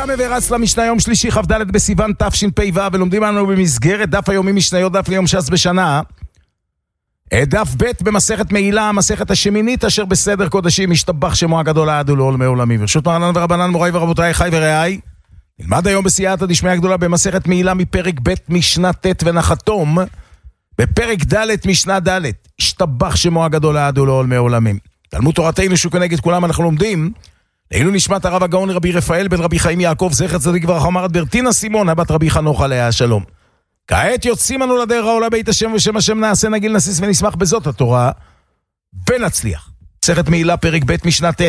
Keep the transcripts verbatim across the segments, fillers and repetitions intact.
קם ורץ למשנה יום שלישי כ"ד בסיוון תשפ"ו, ולומדים לנו במסגרת דף היומי משניות דף ליום ש"ס בשנה, דף ב' במסכת מעילה, המסכת השמינית אשר בסדר קודשים, משתבח שמו הגדול לעד ולעולמי עולמים. ברשות מרנן ורבנן, מוריי ורבותיי, חי ורעי, נלמד היום בסייעתא דשמיא הגדולה במסכת מעילה מפרק ב' משנה ט' ונחתום בפרק ד' משנה ד', השתבח שמו הגדול לעד ולעולמי עולמים. תלמוד תורתנו שהוא כנגד כולם אנחנו לומדים לעילו נשמת הרב הגאון רבי רפאל בן רבי חיים יעקב זכר צדיק ורחם אמרת ברטינה סימון הבת רבי חנוך עליה השלום. כעת יוצאים אנו לדרך העולה בית השם ושם השם נעשה נגיל נסיס ונשמח בזאת התורה ונצליח. מסכת מעילה פרק ב' משנה ט'.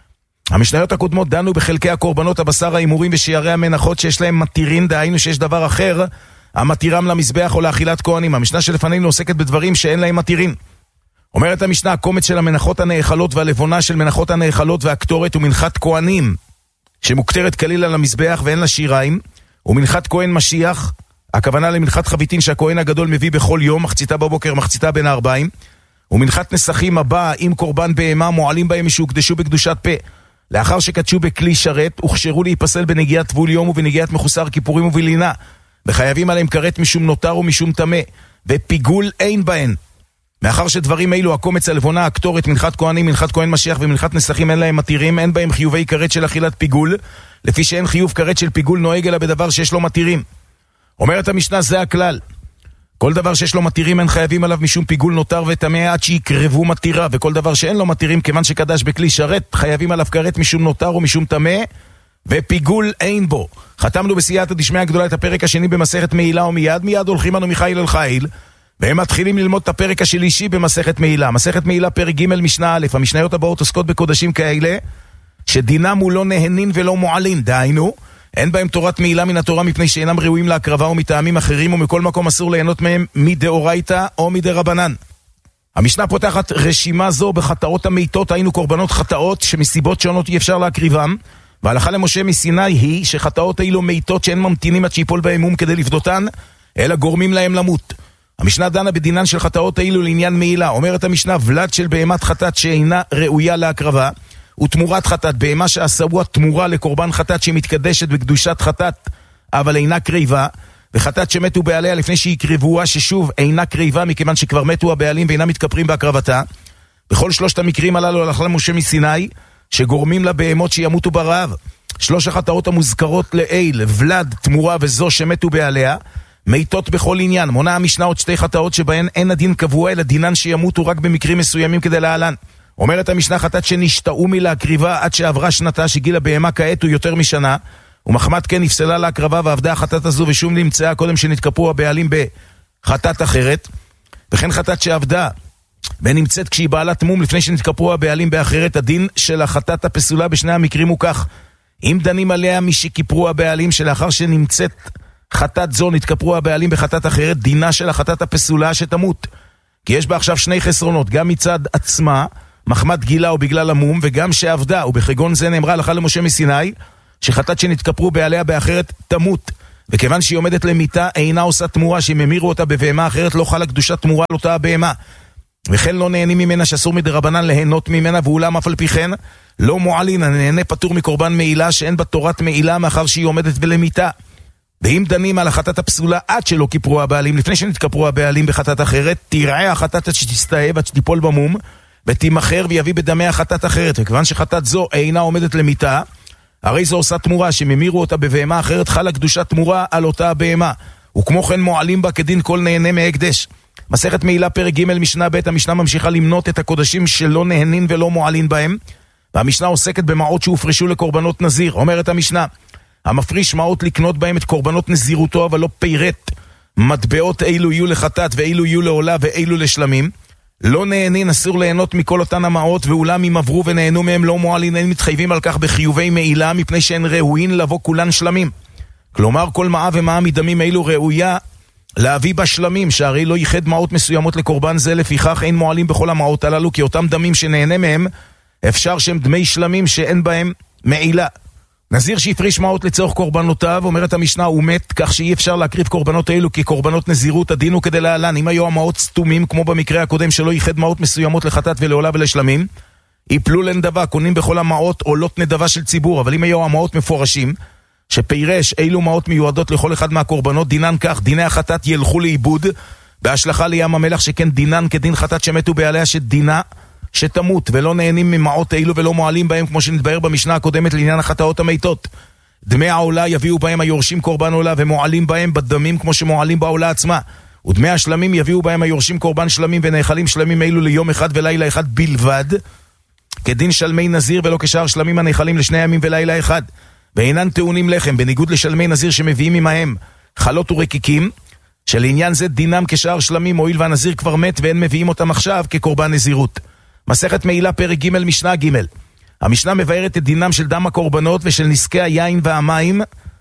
המשניות הקודמות דנו בחלקי הקורבנות, הבשר, האימורים ושיערי המנחות שיש להם מתירים, דהיינו שיש דבר אחר המתירם למזבח או לאכילת כהנים. המשנה שלפנינו עוסקת בדברים שאין להם מתירים. אומרת המשנה, הקומץ של המנחות הנאכלות והלבונה של מנחות הנאכלות והקטורת ומנחת כהנים שמוקטרת כליל על המזבח ואין לה שיריים, ומנחת כהן משיח, הכוונה למנחת חביתין שהכהן הגדול מביא בכל יום, מחציתה בבוקר, מחציתה בין הארבעים, ומנחת נסכים הבא עם קורבן בהמה מועלים בהם שהוקדשו בקדושת פה, לאחר שקדשו בכלי שרת, הוכשרו להיפסל בנגיעת טבול יום ובנגיעת מחוסר כיפורים ובלינה, וחייבים עליהם כרת משום נותר ומשום טמא, ופיגול אין בהן. מאחר שדברים אלו, הקומץ, הלבונה, הקטורת, מנחת כהנים, מנחת כהן משיח ומנחת נסכים אין להם מתירים, אין בהם חיובי כרת של אכילת פיגול, לפי שאין חיוב כרת של פיגול נוהג אלא בדבר שיש לו מתירים. אומרת המשנה, זה הכלל. כל דבר שיש לו מתירים אין חייבים עליו משום פיגול נותר וטמא עד שיקרבו מתירה, וכל דבר שאין לו מתירים כיוון שקדש בכלי שרת, חייבים עליו כרת משום נותר ומשום טמא, ופיגול אין בו. חתמנו בסייעתא דשמיא הגדולה את הפרק השני במסכת מעילה, ומיד מיד הולכים אנו מחיל אל חיל, והם מתחילים ללמוד את הפרק השלישי במסכת מעילה. מסכת מעילה פרק ג' משנה א'. המשניות הבאות עוסקות בקודשים כאלה שדינם הוא לא נהנין ולא מועלין, דהיינו אין בהם תורת מעילה מן התורה מפני שאינם ראויים להקרבה ומטעמים אחרים, ומכל מקום אסור ליהנות מהם מדאורייתא או מדרבנן. המשנה פותחת רשימה זו בחטאות המיתות, היינו קורבנות חטאות שמסיבות שונות אי אפשר להקריבם, והלכה למשה מסיני היא שחטאות אילו מיתות שאין ממתינים עד שיפול בהם מום כדי לפדותן, אלא גורמים להם למות. המשנה דנה בדינן של חטאות אילו לעניין מעילה. אומרת המשנה, ולד של בהמת חטאת שאינה ראויה להקרבה ותמורת חטאת, בהמה שעשו תמורה לקורבן חטאת שמתקדשת בקדושת חטאת אבל אינה קריבה, וחטאת שמתו בעליה לפני שיקרבוה ששוב אינה קריבה מכיוון שכבר מתו הבעלים ואינם מתכפרים בהקרבתה. בכל שלושת המקרים הללו הלכה למשה מסיני שגורמים לבהמות שימותו ברעב. שלוש החטאות המוזכרות לעיל, ולד, תמורה וזו שמתו בעליה, מיתות בכל עניין. מונה המשנה עוד שתי חטאות שבהן אין הדין קבוע אלא דינן שימותו רק במקרים מסוימים כדי להלן. אומרת המשנה, חטאת שנשתאו מלהקריבה עד שעברה שנתה, שגיל הבהמה כעת הוא יותר משנה, ומחמת כן נפסלה להקרבה ועבדה החטאת הזו ושום נמצאה קודם שנתקפו הבעלים בחטאת אחרת. וכן חטאת שעבדה ונמצאת כשהיא בעלת מום לפני שנתקפו הבעלים באחרת, הדין של החטאת הפסולה בשני המקרים הוא כך: אם דנים עליה משכיפרו הבעלים שלאחר שנמצאת חטאת זו נתכפרו הבעלים בחטאת אחרת, דינה של החטאת הפסולה שתמות, כי יש בה עכשיו שני חסרונות, גם מצד עצמה מחמת גילה או בגלל המום, וגם שעבדה, ובכגון זה נאמרה הלכה למשה מסיני שחטאת שנתכפרו בעליה באחרת תמות, וכיוון שהיא עומדת למיתה אינה עושה תמורה, שאם המירו אותה בבהמה אחרת לא חלה קדושת תמורה על אותה הבהמה, וכן לא נהנים ממנה שאסור מדרבנן ליהנות ממנה, ואולם אף על פי כן לא מועלין, הנהנה פטור מקורבן מעילה שאין בה תורת מעילה מאחר שהיא עומדת ולמיתה. ואם דנים על החטאת הפסולה עד שלא כיפרו הבעלים לפני שנתכפרו הבעלים בחטאת אחרת, תראה החטאת שתסתאב עד שתיפול במום ותימחר ויביא בדמי החטאת אחרת, וכיוון שחטאת זו אינה עומדת למיתה הרי זו עושה תמורה, שממירו אותה בבהמה אחרת חלה קדושת תמורה על אותה הבהמה, וכמו כן מועלים בה כדין כל נהנה מהקדש. מסכת מעילה פרק ג' משנה ב'. המשנה ממשיכה למנות את הקודשים שלא נהנין ולא מועלין בהם, והמשנה עוסקת במעות שהופרשו לקורבנות נזיר. אומרת המשנה, המפריש מעות לקנות בהם את קורבנות נזירותו אבל לא פירט מטבעות אילו יהיו לחטאת ואילו יהיו לעולה ואילו לשלמים, לא נהנין, אסור ליהנות מכל אותן המעות, ואולם אם עברו ונהנו מהם לא מועלין, אין מתחייבים על כך בחיובי מעילה מפני שהן ראויים לבוא כולן שלמים. כלומר כל מעה ומעה מדמים אילו ראויה להביא בשלמים, שהרי לא ייחד מעות מסוימות לקורבן זה, לפיכך אין מועלים בכל המעות הללו, כי אותם דמים שנהנה מהם אפשר שהם דמי שלמים שאין בהם מעילה. נזיר שהפריש מעות לצורך קורבנותיו, אומרת המשנה, הוא מת, כך שאי אפשר להקריב קורבנות האלו כקורבנות נזירות. הדין הוא כדי להלן: אם היו המעות סתומים כמו במקרה הקודם שלא ייחד מעות מסוימות לחטאת ולעולה ולשלמים, יפלו לנדבה, קונים בכל המעות עולות נדבה של ציבור. אבל אם היו המעות מפורשים שפירש אילו מעות מיועדות לכל אחד מהקורבנות, דינן כך, דיני החטאת ילכו לאיבוד, בהשלכה לים המלח, שכן דינן כדין חטאת שמתו בעליה, שדינה שתמות, ולא נהנים ממעות אילו ולא מועלים בהם, כמו שנתבהר במשנה הקודמת לעניין החטאות המיתות. דמי העולה יביאו בהם היורשים קורבן עולה, ומועלים בהם בדמים כמו שמועלים בעולה עצמה. ודמי השלמים יביאו בהם היורשים קורבן שלמים ונאכלים שלמים אילו ליום אחד ולילה אחד בלבד, כדין שלמי נזיר, ולא כשאר שלמים הנאכלים לשני ימים ולילה אחד. ואינן טעונים לחם, בניגוד לשלמי נזיר שמביאים עמהם חלות ורקיקים, שלעניין זה דינם כשאר שלמים, הואיל והנזיר כבר מת ואין מביאים אותם עכשיו כקורבן נזירות. מסכת מעילה פרק ג' משנה ג'. המשנה מבארת את דינם של דם הקורבנות ושל נזקי היין והמים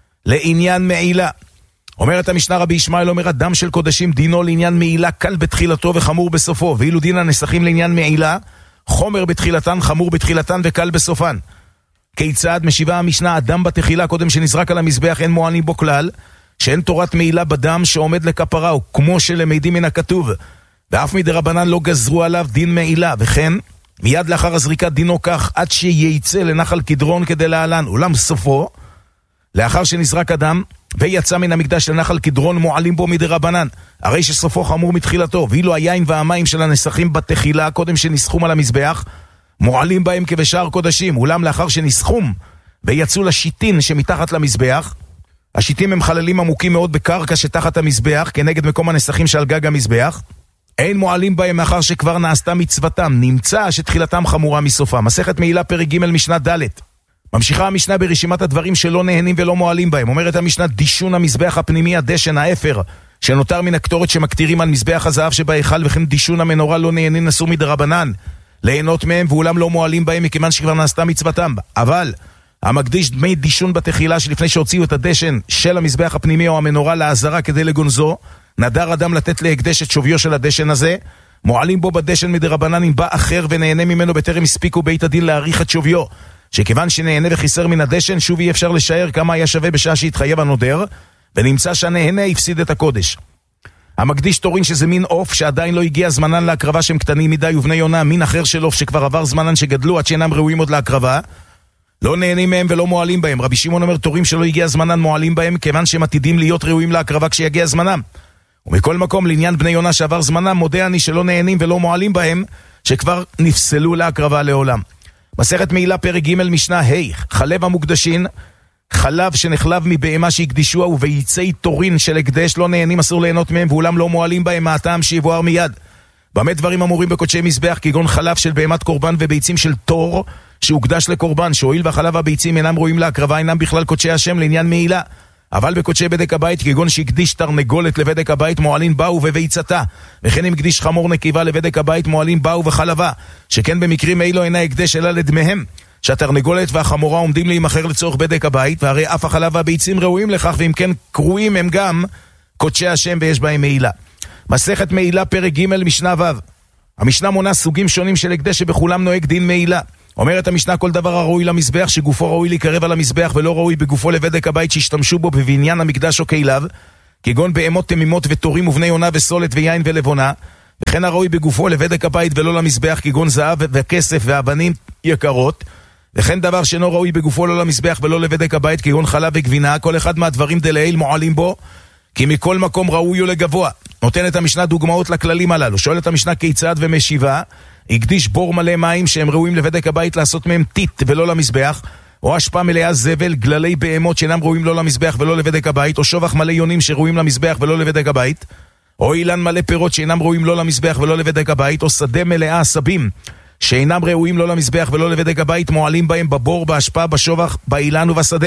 לעניין מעילה. אומרת המשנה, רבי ישמעאל אומר, הדם של קודשים דינו לעניין מעילה קל בתחילתו וחמור בסופו, ואילו דין הנסכים לעניין מעילה חומר בתחילתן, חמור בתחילתן וקל בסופן. כיצד? משיבה המשנה, הדם בתחילה קודם שנזרק על המזבח אין מועלים בו כלל, שאין תורת מעילה בדם שעומד לכפרה, או כמו שלמדים מן הכתוב, ואף מדרבנן לא גזרו עליו דין מעילה, וכן מיד לאחר הזריקה דינו כך עד שייצא לנחל קדרון כדי להלן. אולם סופו, לאחר שנזרק הדם ויצא מן המקדש לנחל קדרון, מועלים בו מדרבנן, הרי שסופו חמור מתחילתו, ואילו היין והמים של הנסכים בתחילה קודם שנסחום על המזבח מועלים בהם כבשאר קודשים. אולם לאחר שנסחום ויצאו לשיטין שמתחת למזבח, השיטים הם חללים עמוקים מאוד בקרקע שתחת המזבח כנגד מקום הנסכים שעל גג המזבח, אין מועלים בהם מאחר שכבר נעשתה מצוותם, נמצא שתחילתם חמורה מסופה. מסכת מעילה פרק ג' משנה ד'. ממשיכה המשנה ברשימת הדברים שלא נהנים ולא מועלים בהם. אומרת המשנה, דישון המזבח הפנימי, הדשן, האפר שנותר מן הקטורת שמקטירים על מזבח הזהב שבהיכל, וכן דישון המנורה לא נהנים אסור מדרבנן ליהנות מהם, ואולם לא מועלים בהם מכיוון שכבר נעשתה מצוותם. אבל המקדיש דמי דישון בתחילה שלפני שהוציאו את הדשן של המזבח הפנימי או המנורה לעזרה כדי לגונזו, נדר אדם לתת להקדש את שוויו של הדשן הזה, מועלים בו בדשן מדרבנן אם בא אחר ונהנה ממנו בטרם הספיקו בית הדין להעריך את שוויו, שכיוון שנהנה וחיסר מן הדשן שוב אי אפשר לשער כמה היה שווה בשעה שהתחייב הנודר, ונמצא שהנהנה הפסיד את הקודש. המקדיש תורין שזה מין עוף שעדיין לא הגיע זמנן להקרבה שהם קטנים מדי, ובני יונה מין אחר של עוף שכבר עבר זמנן שגדלו עד שאינם ראויים עוד להקרבה, לא נהנים מהם ולא מועלים בהם. רבי שמעון אומר, תורים שלא הגיע זמנן מועלים בהם כיוון שהם עתידים להיות ראויים להקרבה כשיגיע זמנם. ומכל מקום לעניין בני יונה שעבר זמנם, מודה אני שלא נהנים ולא מועלים בהם שכבר נפסלו להקרבה לעולם. מסכת מעילה פרק ג' משנה ה'. חלב המוקדשין, חלב שנחלב מבהמה שהקדישוה וביצי תורין של הקדש לא נהנים אסור ליהנות מהם, ואולם לא מועלים בהם מהטעם שיבואר מיד. במה דברים אמורים בקודשי מזבח, כגון חלב של בהמת קורבן וביצים של תור שהוקדש לקורבן, שהואיל והחלב והביצים אינם רואים להקרבה, אינם בכלל קודשי השם לעניין מעילה. אבל בקודשי בדק הבית, כגון שהקדיש תרנגולת לבדק הבית, מועלים באו ובביצתה, וכן אם הקדיש חמור נקיבה לבדק הבית, מועלים באו וחלבה, שכן במקרים אילו אינה הקדש אלא לדמיהם, שהתרנגולת והחמורה עומדים להימכר לצורך בדק הבית, והרי אף החלב והביצים ראויים לכך, ואם כן קרויים הם גם קודשי השם ויש בהם מעילה. מסכת מעילה פרק ג' משנה ו'. המשנה מונה סוגים שונים של הקדש שבכולם נוהג דין מעילה. אומרת המשנה, כל דבר הראוי למזבח שגופו ראוי להיקרב על המזבח ולא ראוי בגופו לבדק הבית שהשתמשו בו בבניין המקדש או כליו, כגון בהמות תמימות ותורים ובני יונה וסולת ויין ולבונה, וכן הראוי בגופו לבדק הבית ולא למזבח, כגון זהב וכסף ואבנים יקרות, וכן דבר שאינו ראוי בגופו לא למזבח ולא לבדק הבית, כגון חלב וגבינה, כל אחד מהדברים דלעיל מועלים בו, כי מכל מקום ראוי הוא לגבוה. נותנת המשנה דוגמאות לכללים הללו. שואלת המשנה כיצד ומשיבה, הקדיש בור מלא מים שהם ראויים לבדק הבית לעשות מהם טיט ולא למזבח, או השפעה מלאה זבל, גללי בהמות שאינם ראויים לא למזבח ולא לבדק הבית, או שובח מלא יונים שראויים למזבח ולא לבדק הבית, או אילן מלא פירות שאינם ראויים לא למזבח ולא לבדק הבית, או שדה מלאה עשבים שאינם ראויים לא למזבח ולא לבדק הבית, מועלים בהם בבור, בהשפעה, בשובח, באילן ובשדה,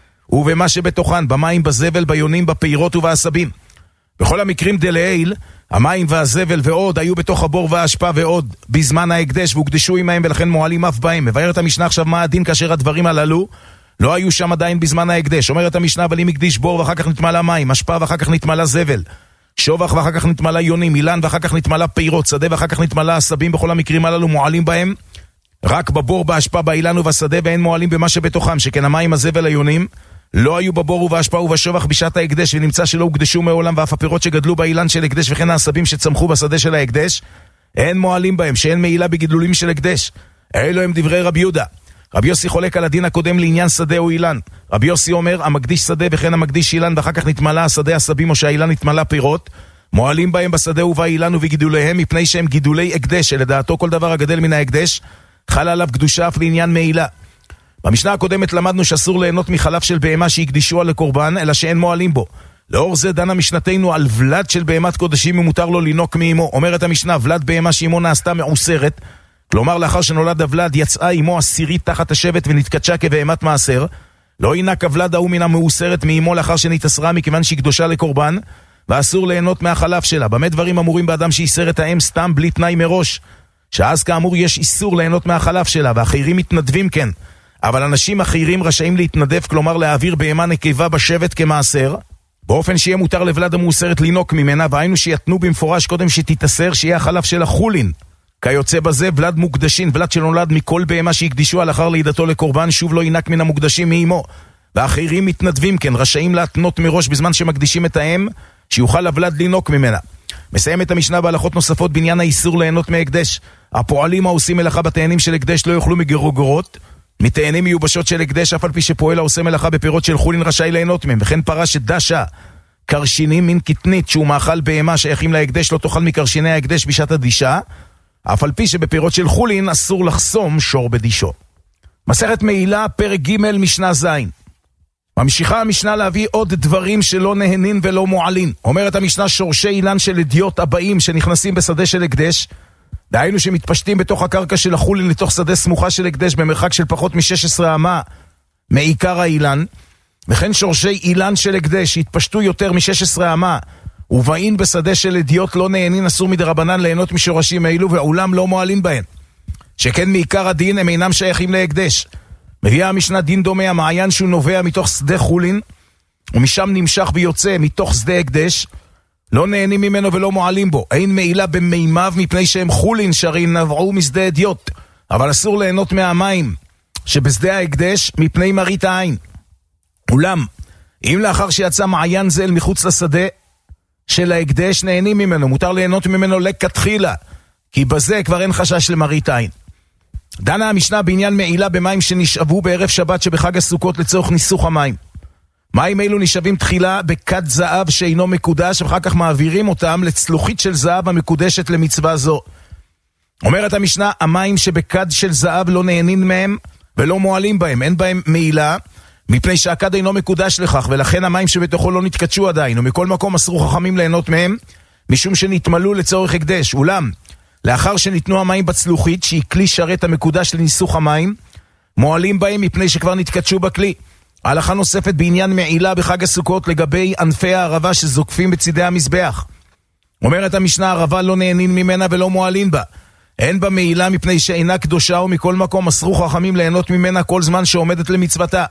ובמה שבתוכן, במים, בזבל, ביונים, בפירות ובעשבים. בכל המקרים דלעיל, המים והזבל ועוד היו בתוך הבור וההשפעה ועוד בזמן ההקדש והוקדשו עמהם, ולכן מועלים אף בהם. מבארת המשנה עכשיו מה הדין כאשר הדברים הללו לא היו שם עדיין בזמן ההקדש. אומרת המשנה, אבל אם הקדיש בור ואחר כך נתמלא מים, השפעה ואחר כך נתמלא זבל, שובח ואחר כך נתמלא יונים, אילן ואחר כך נתמלא פירות, שדה ואחר כך נתמלא עשבים, בכל המקרים הללו מועלים בהם רק בבור, בהשפעה, באילן ובשדה, ואין מועלים במה שבתוכם, שכן המים, הזבל, היונים לא היו בבור ובהשפעה ובשובח בשעת ההקדש, ונמצא שלא הוקדשו מעולם, ואף הפירות שגדלו באילן של הקדש וכן העשבים שצמחו בשדה של ההקדש אין מועלים בהם, שאין מעילה בגידלולים של הקדש. אלו הם דברי רבי יהודה. רבי יוסי חולק על הדין הקודם לעניין שדה או אילן. רבי יוסי אומר, המקדיש שדה וכן המקדיש אילן, ואחר כך נתמלא השדה עשבים או שהאילן נתמלא פירות, מועלים בהם בשדה ובאילן ובגידוליהם, מפני שהם גידולי הקדש, שלדעתו כל דבר הגדל מן ההקדש, חל עליו קדושה אף לעניין מעילה. במשנה הקודמת למדנו שאסור ליהנות מחלב של בהמה שהקדישו לקורבן, אלא שאין מועלים בו. לאור זה דנה משנתנו על ולד של בהמת קודשים ומותר לו לינוק מאמו. אומרת המשנה, ולד בהמה שאמו נעשתה מעוסרת, כלומר לאחר שנולד הוולד יצאה אמו עשירית תחת השבט ונתקדשה כבהמת מעשר, לא ינק הוולד ההוא מן המעוסרת מאמו לאחר שנתאסרה מכיוון שהיא קדושה לקורבן, ואסור ליהנות מהחלב שלה. במה דברים אמורים באדם שאיסר את האם סתם בלי תנאי מראש, שאז כאמור יש איסור ליהנות מהחלב שלה, והחיירים מתנדבים כן, אבל אנשים אחרים רשאים להתנדב, כלומר להעביר בהמה נקבה בשבט כמעשר, באופן שיהיה מותר לבלד המעוסרת לינוק ממנה, והיינו שיתנו במפורש קודם שתתאסר שיהיה החלב של החולין. כיוצא בזה, ולד מוקדשין, ולד שנולד מכל בהמה שהקדישו לאחר לידתו לקורבן, שוב לא ינק מן המוקדשים מאמו. והאחרים מתנדבים כן, רשאים להתנות מראש בזמן שמקדישים את האם, שיוכל הוולד לינוק ממנה. מסיים את המשנה בהלכות נוספות בעניין האיסור ליהנות מהקדש. הפועלים העושים מלאכה בתאנים של הקדש לא יאכלו מגרוגרות, מתאנים מיובשות של הקדש, אף על פי שפועל העושה מלאכה בפירות של חולין רשאי ליהנות מהם. וכן פרה שדשה קרשינים מן קטנית שהוא מאכל בהמה שייכים להקדש, לא תאכל מקרשיני ההקדש בשעת הדישה, אף על פי שבפירות של חולין אסור לחסום שור בדישו. מסכת מעילה, פרק ג' משנה זין. ממשיכה המשנה להביא עוד דברים שלא נהנין ולא מועלין. אומרת המשנה, שורשי אילן של אדיוט הבאים שנכנסים בשדה של הקדש, דהיינו שמתפשטים בתוך הקרקע של החולין לתוך שדה סמוכה של הקדש במרחק של פחות מ-שש עשרה אמה מעיקר האילן, וכן שורשי אילן של הקדש שהתפשטו יותר מ-שש עשרה אמה ובאים בשדה של אדיוט לא נהנין, אסור מדרבנן ליהנות משורשים האלו, ועולם לא מועלין בהן, שכן מעיקר הדין הם אינם שייכים להקדש. מביאה המשנה דין דומה, המעיין שהוא נובע מתוך שדה חולין ומשם נמשך ויוצא מתוך שדה הקדש, לא נהנים ממנו ולא מועלים בו. אין מעילה במימיו מפני שהם חולין שהרי נבעו משדה אדיוט, אבל אסור ליהנות מהמים שבשדה ההקדש מפני מרית העין. אולם אם לאחר שיצא מעיין זה אל מחוץ לשדה של ההקדש נהנים ממנו, מותר ליהנות ממנו לכתחילה, כי בזה כבר אין חשש למרית העין. דנה המשנה בעניין מעילה במים שנשאבו בערב שבת שבחג הסוכות לצורך ניסוך המים. מים אלו נשאבים תחילה בכד זהב שאינו מקודש, ואחר כך מעבירים אותם לצלוחית של זהב המקודשת למצווה זו. אומרת המשנה, המים שבכד של זהב לא נהנין מהם ולא מועלים בהם, אין בהם מעילה, מפני שהכד אינו מקודש לכך, ולכן המים שבתוכו לא נתקדשו עדיין, ומכל מקום אסרו חכמים ליהנות מהם, משום שנתמלאו לצורך הקדש. אולם לאחר שניתנו המים בצלוחית, שהיא כלי שרת המקודש לניסוך המים, מועלים בהם מפני שכבר נתקדשו בכלי. הלכה נוספת בעניין מעילה בחג הסוכות לגבי ענפי הערבה שזוקפים בצידי המזבח. אומרת המשנה, הערבה לא נהנין ממנה ולא מועלין בה. אין בה מעילה מפני שאינה קדושה, ומכל מקום אסרו חכמים ליהנות ממנה כל זמן שעומדת למצוותה.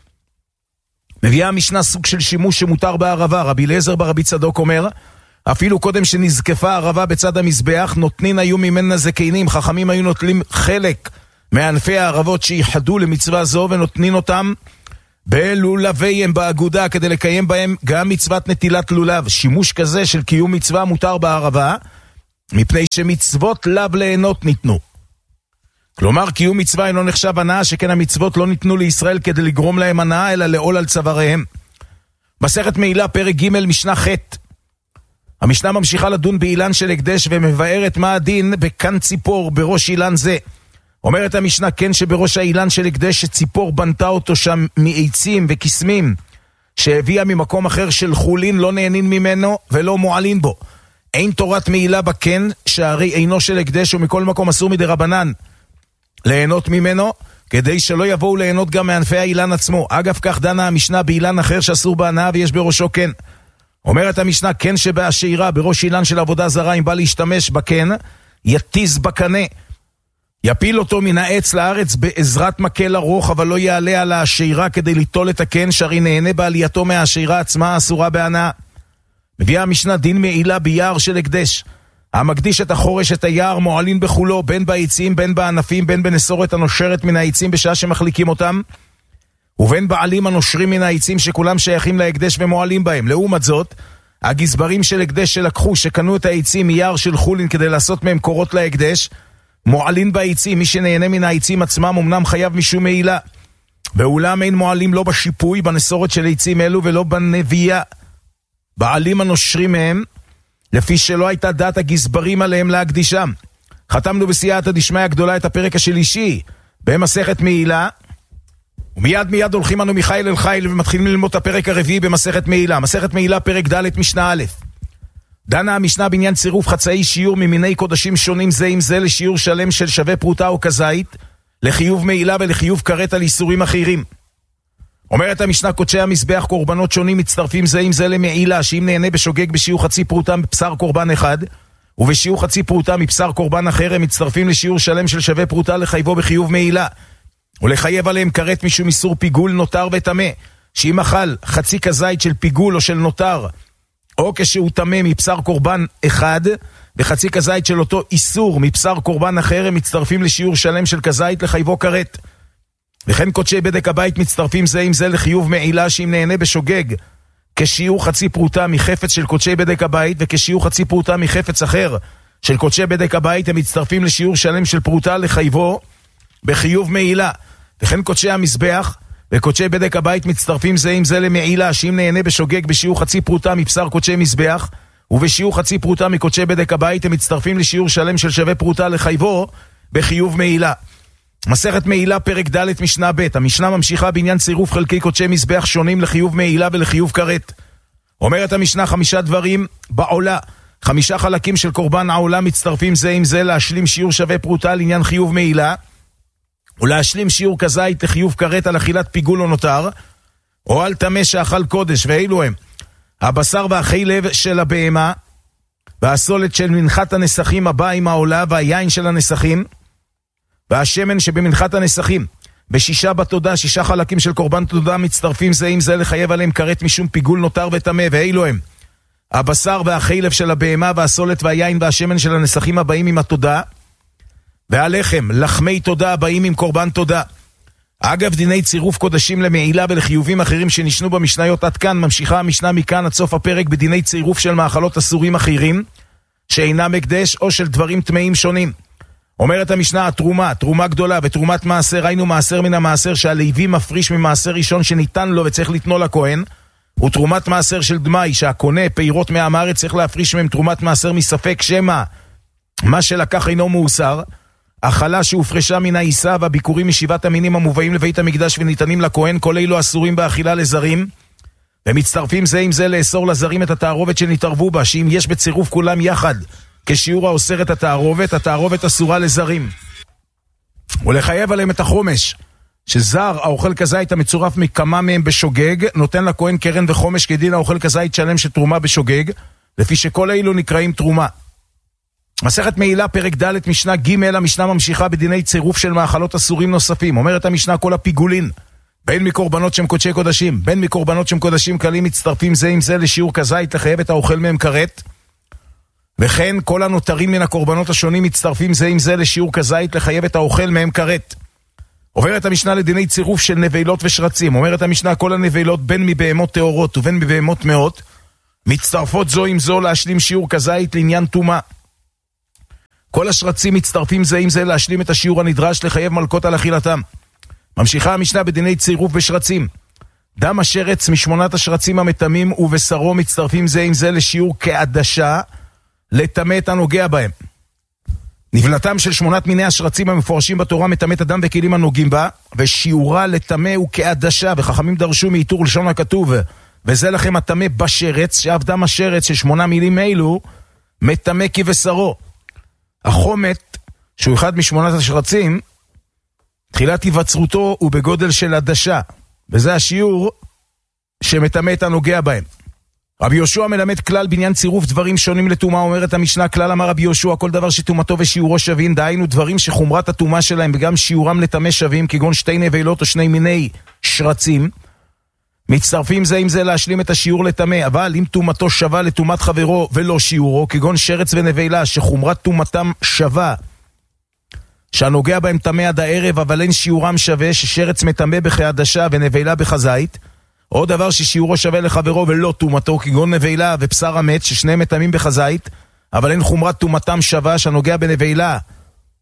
מביאה המשנה סוג של שימוש שמותר בערבה. רבי אליעזר ברבי צדוק אומר, אפילו קודם שנזקפה ערבה בצד המזבח, נותנין היו ממנה זקנים, חכמים היו נוטלים חלק מענפי הערבות שיחדו למצווה זו, ונותנין אותם בלולביהם באגודה כדי לקיים בהם גם מצוות נטילת לולב. שימוש כזה של קיום מצווה מותר בערבה, מפני שמצוות לב ליהנות ניתנו. כלומר, קיום מצווה אינו נחשב הנאה, שכן המצוות לא ניתנו לישראל כדי לגרום להם הנאה, אלא לעול על צוואריהם. מסכת מעילה, פרק ג' משנה ח'. המשנה ממשיכה לדון באילן של הקדש, ומבארת מה הדין בכאן ציפור בראש אילן זה. אומרת המשנה, כן שבראש האילן של הקדש שציפור בנתה אותו שם מעצים וכסמים, שהביאה ממקום אחר של חולין, לא נהנין ממנו ולא מועלין בו. אין תורת מעילה בכן, שהרי אינו של הקדש, ומכל מקום אסור מדרבנן ליהנות ממנו, כדי שלא יבואו ליהנות גם מענפי האילן עצמו. אגב, כך דנה המשנה באילן אחר שאסור בהנאה ויש בראשו כן. אומרת המשנה, כן שבהשאירה בראש אילן של עבודה זרה, אם בא להשתמש בכן, יתיז בקנה, יפיל אותו מן העץ לארץ בעזרת מקל ארוך, אבל לא יעלה על השאירה כדי ליטול את הקן, שהרי נהנה בעלייתו מהשאירה עצמה אסורה בהנאה. מביאה המשנה דין מעילה ביער של הקדש. המקדיש את החורש את היער מועלין בחולו, בין בעצים, בין בענפים, בין בנסורת הנושרת מן העצים בשעה שמחליקים אותם, ובין בעלים הנושרים מן העצים שכולם שייכים להקדש ומועלים בהם. לעומת זאת, הגזברים של הקדש שלקחו, שקנו את העצים מיער של חולין כדי לעשות מהם קורות להקדש, מועלין בעצים, מי שנהנה מן העצים עצמם אמנם חייב משום מעילה, ואולם אין מועלים לא בשיפוי, בנסורת של עצים אלו ולא בנבייה. בעלים הנושרים מהם, לפי שלא הייתה דעת הגזברים עליהם להקדישם. חתמנו בסייעתא דשמיא הגדולה את הפרק השלישי במסכת מעילה, ומיד מיד הולכים אנו מחיל אל חיל ומתחילים ללמוד את הפרק הרביעי במסכת מעילה. מסכת מעילה פרק ד' משנה א'. דנה המשנה בעניין צירוף חצאי שיעור ממיני קודשים שונים זה עם זה לשיעור שלם של שווה פרוטה או כזית, לחיוב מעילה ולחיוב כרת על איסורים אחרים. אומרת המשנה, קודשי המזבח קורבנות שונים מצטרפים זה עם זה למעילה, שאם נהנה בשוגג בשיעור חצי פרוטה מבשר קורבן אחד ובשיעור חצי פרוטה מבשר קורבן אחר, הם מצטרפים לשיעור שלם של שווה פרוטה לחייבו בחיוב מעילה, ולחייב עליהם כרת משום איסור פיגול נותר וטמא, שאם אכל חצי כזית של פיגול או של נותר, או כשהוא טמא מבשר קורבן אחד וחצי כזית של אותו איסור מבשר קורבן אחר, הם מצטרפים לשיעור שלם של כזית לחייבו כרת. וכן קודשי בדק הבית מצטרפים זה עם זה לחיוב מעילה, שאם נהנה בשוגג כשיעור חצי פרוטה מחפץ של קודשי בדק הבית וכשיעור חצי פרוטה מחפץ אחר של קודשי בדק הבית, הם מצטרפים לשיעור שלם של פרוטה לחייבו בחיוב מעילה. וכן קודשי המזבח וקודשי בדק הבית מצטרפים זה עם זה למעילה, שאם נהנה בשוגג בשיעור חצי פרוטה מבשר קודשי מזבח ובשיעור חצי פרוטה מקודשי בדק הבית, הם מצטרפים לשיעור שלם של שווה פרוטה לחייבו בחיוב מעילה. מסכת מעילה פרק ד' משנה ב'. המשנה ממשיכה בעניין צירוף חלקי קודשי מזבח שונים לחיוב מעילה ולחיוב כרת. אומרת המשנה, חמישה דברים בעולה, חמישה חלקים של קורבן העולה מצטרפים זה עם זה להשלים שיעור שווה פרוטה לעניין חיוב מעילה, ולהשלים שיעור כזית לחיוב כרת על אכילת פיגול או נותר, או על טמא שאכל קודש, ואילו הם הבשר והחלב של הבהמה, והסולת של מנחת הנסכים הבא עם העולה, והיין של הנסכים, והשמן שבמנחת הנסכים. בשישה בתודה, שישה חלקים של קורבן תודה מצטרפים זה עם זה לחייב עליהם כרת משום פיגול נותר וטמא, ואילו הם הבשר והחלב של הבהמה, והסולת והיין והשמן של הנסכים הבאים עם התודה, והלחם, לחמי תודה הבאים עם קורבן תודה. אגב דיני צירוף קודשים למעילה ולחיובים אחרים שנשנו במשניות עד כאן, ממשיכה המשנה מכאן עד סוף הפרק בדיני צירוף של מאכלות אסורים אחרים שאינם הקדש או של דברים טמאים שונים. אומרת המשנה, התרומה, תרומה גדולה ותרומת מעשר, היינו מעשר מן המעשר שהלוי מפריש ממעשר ראשון שניתן לו וצריך לתנו לכהן, ותרומת מעשר של דמאי שהקונה פירות מעם הארץ צריך להפריש מהם תרומת מעשר מספק שמה מה שלקח אינו מאוסר, אכלה שהופרשה מן העיסה והביקורים משבעת המינים המובאים לבית המקדש וניתנים לכהן, כל אלו אסורים באכילה לזרים, ומצטרפים זה עם זה לאסור לזרים את התערובת שנתערבו בה, שאם יש בצירוף כולם יחד כשיעור האוסר את התערובת, התערובת אסורה לזרים. ולחייב עליהם את החומש, שזר האוכל כזית המצורף מכמה מהם בשוגג, נותן לכהן קרן וחומש כדין האוכל כזית שלם שתרומה בשוגג, לפי שכל אלו נקראים תרומה. מסכת מעילה פרק ד' משנה ג'. המשנה ממשיכה בדיני צירוף של מאכלות אסורים נוספים. אומרת המשנה, כל הפיגולין בין מקורבנות שהם קודשי קודשים בין מקורבנות שהם קודשים קלים מצטרפים זה עם זה לשיעור כזית לחייב את האוכל מהם כרת, וכן כל הנותרים מן הקורבנות השונים מצטרפים זה עם זה לשיעור כזית לחייב את האוכל מהם כרת. עוברת המשנה לדיני צירוף של נבלות ושרצים. אומרת המשנה, כל הנבלות בין מבהמות טהורות ובין מבהמות טמאות מצטרפות זו עם זו להשלים שיעור כזית לעניין טומאה. כל השרצים מצטרפים זה עם זה להשלים את השיעור הנדרש לחייב מלכות על אכילתם. ממשיכה המשנה בדיני צירוף בשרצים. דם השרץ משמונת השרצים המתמים ובשרו מצטרפים זה עם זה לשיעור כעדשה לטמא את הנוגע בהם. נבלתם של שמונת מיני השרצים המפורשים בתורה מטמא את הדם וכלים הנוגעים בה, ושיעורה לטמא הוא כעדשה, וחכמים דרשו מאיתור לשון הכתוב, וזה לכם הטמא בשרץ, שאף דם השרץ של שמונה מילים אלו מטמא כבשרו. החומת, שהוא אחד משמונת השרצים, תחילת היווצרותו הוא בגודל של עדשה, וזה השיעור שמטמא את הנוגע בהם. רבי יהושע מלמד כלל בעניין צירוף דברים שונים לטומאה. אומרת המשנה, כלל אמר רבי יהושע, כל דבר שטומאתו ושיעורו שווים, דהיינו דברים שחומרת הטומאה שלהם וגם שיעורם לטמא שווים, כגון שתי נבלות או שני מיני שרצים, מצטרפים זה עם זה להשלים את השיעור לטמא. אבל אם טומאתו שווה לטומאת חברו ולא שיעורו, כגון שרץ ונבלה שחומרת טומאתם שווה, שהנוגע בהם טמא עד הערב אבל אין שיעורם שווה, ששרץ מטמא בכעדשה ונבלה בחזית, או דבר ששיעורו שווה לחברו ולא טומאתו, כגון נבלה ובשר המת ששניהם מטמאים בחזית אבל אין חומרת טומאתם שווה, שהנוגע בנבלה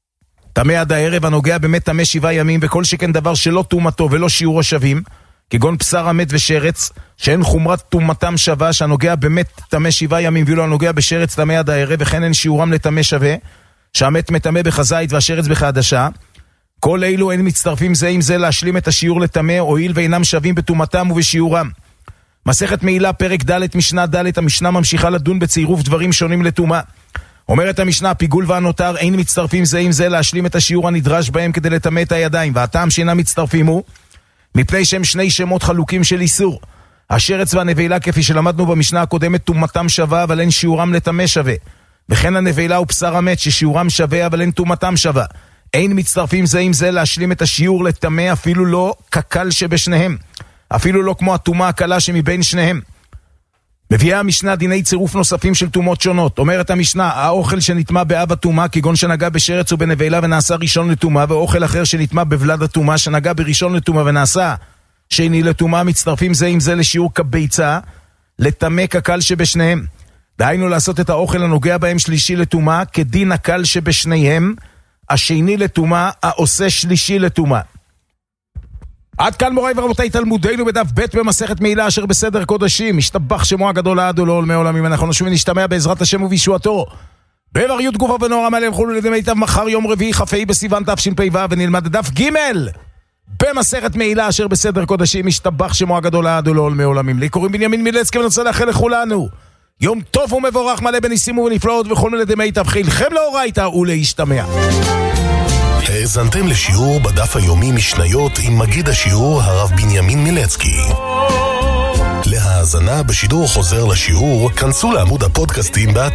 טמא עד הערב, הנוגע באמת טמא שבעה ימים, וכל שכן דבר שלא תומתו ולא שיעורו שווים, כגון בשר המת ושרץ, שאין חומרת תומתם שווה, שהנוגע באמת טמא שבעה ימים, ואילו הנוגע בשרץ טמא עד הערב, וכן אין שיעורם לטמא שווה, שהמת מטמא בחזית והשרץ בחדשה. כל אלו אין מצטרפים זה עם זה להשלים את השיעור לטמא, הואיל ואינם שווים בתומתם ובשיעורם. מסכת מעילה, פרק ד' משנה ד', המשנה ממשיכה לדון בצירוף דברים שונים לטומאה. אומרת המשנה, פיגול והנותר אין מצטרפים זה עם זה להשלים את השיעור הנדרש בהם כדי לטמא את הידיים, והטעם שאינם מצטרפים הוא מפני שהם שני שמות חלוקים של איסור. השרץ והנבלה, כפי שלמדנו במשנה הקודמת, תומתם שווה אבל אין שיעורם לטמא שווה, וכן הנבלה ובשר המת ששיעורם שווה אבל אין תומתם שווה. אין מצטרפים זה עם זה להשלים את השיעור לטמא, אפילו לא כקל שבשניהם, אפילו לא כמו התומה הקלה שמבין שניהם. מביאה המשנה דיני צירוף נוספים של תומות שונות. אומרת המשנה, האוכל שנטמא באב התומה, כגון שנגע בשרץ ובנבלה ונעשה ראשון לתומה, ואוכל אחר שנטמא בבלד התומה, שנגע בראשון לתומה ונעשה שני לתומה, מצטרפים זה עם זה לשיעור כביצה, לטמא כקל שבשניהם. דהיינו לעשות את האוכל הנוגע בהם שלישי לתומה, כדין הקל שבשניהם, השני לתומה, העושה שלישי לתומה. עד כאן מוריי ורבותיי תלמודנו בדף ב' במסכת מעילה אשר בסדר קודשים. משתבח שמו הגדול לעד ולעולמי עולמים. אנחנו נשוב ונשתמע בעזרת השם ובישועתו בבריות גופה ונוער עמל יבחולו לידי מיטב מחר יום רביעי כ"ה בסיוון תשפ"ו, ונלמד דף ג' במסכת מעילה אשר בסדר קודשים. משתבח שמו הגדול לעד ולעולמי עולמים. לי קוראים בנימין מילצקי, ונרצה לאחל לכולנו יום טוב ומבורך מלא בניסים ונפלאות וכל לידי מיטב חילכם לאורייתא ולהשתמע. האזנתם לשיעור בדף היומי משניות עם מגיד השיעור הרב בנימין מילצקי. להאזנה בשידור חוזר לשיעור כנסו לעמוד הפודקאסטים באתר